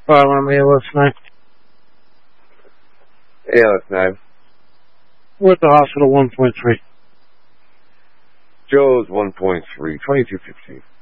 I'm ALS 9. ALS 9. We're at the hospital 1.3. Joe's 1.3, 2215.